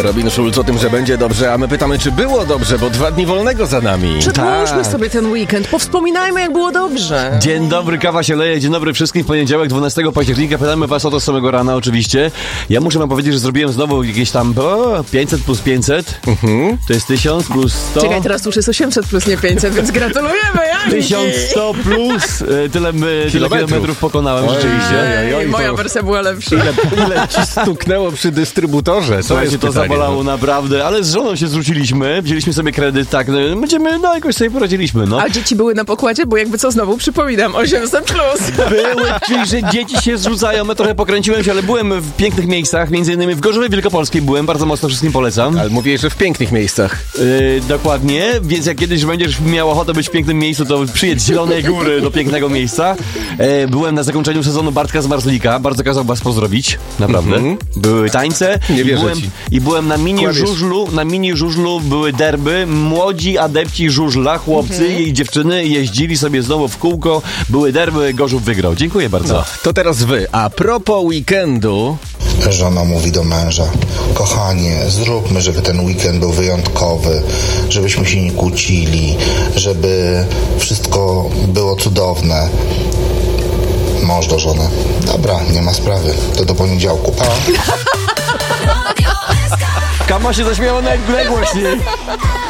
Robin Schulz o tym, że będzie dobrze, a my pytamy, czy było dobrze, bo 2 dni wolnego za nami. Przedłużmy sobie ten weekend, powspominajmy, jak było dobrze. Dzień dobry, kawa się leje, dzień dobry wszystkim. W poniedziałek, 12 października, pytamy was o to z samego rana oczywiście. Ja muszę wam powiedzieć, że zrobiłem znowu jakieś tam 500 plus 500, to jest 1000 plus 100. Czekaj, teraz już jest 800 plus nie 500, więc gratulujemy, Janki. 1100 plus, tyle kilometrów pokonałem rzeczywiście. Ej, moja wersja była lepsza. Ile ci stuknęło przy dystrybutorze? Słuchajcie, to zabolało naprawdę, ale z żoną się zwróciliśmy, wzięliśmy sobie kredyt, tak, jakoś sobie poradziliśmy, no. A dzieci były na pokładzie, bo jakby co znowu przypominam, 800 plus. Były, czyli że dzieci się zrzucają, ja trochę pokręciłem się, ale byłem w pięknych miejscach, między innymi w Gorzowie Wielkopolskiej byłem, bardzo mocno wszystkim polecam. Ale mówiłeś, że w pięknych miejscach. Dokładnie, więc jak kiedyś będziesz miał ochotę być w pięknym miejscu, to przyjedź z Zielonej Góry do pięknego miejsca. Byłem na zakończeniu sezonu Bartka z Marzlika, bardzo kazał was pozdrowić, naprawdę. Były tańce. Nie wierzę ci. I byłem na mini żużlu były derby, młodzi adepci żużla, chłopcy i dziewczyny jeździli sobie znowu w kółko, były derby, Gorzów wygrał. Dziękuję bardzo. No, to teraz wy. A propos weekendu... Żona mówi do męża: kochanie, zróbmy, żeby ten weekend był wyjątkowy, żebyśmy się nie kłócili, żeby wszystko było cudowne. Mąż do żony: dobra, nie ma sprawy, to do poniedziałku, pa. Kama się zaśmiała najgłośniej.